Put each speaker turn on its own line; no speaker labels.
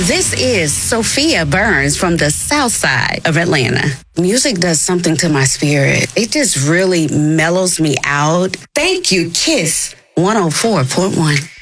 This is Sophia Burns from the South Side of Atlanta. Music does something to my spirit. It just really mellows me out. Thank you, KISS 104.1.